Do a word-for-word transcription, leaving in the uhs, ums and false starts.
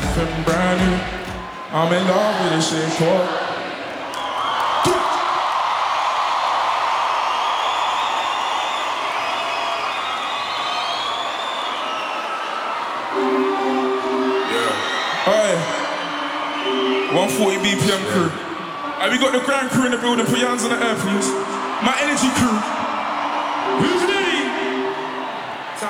something brand new. I'm in love with this shit called. Alright, one forty B P M crew. Have we got the grand crew in the building? Put your hands on the air, please. My energy crew. Who's there?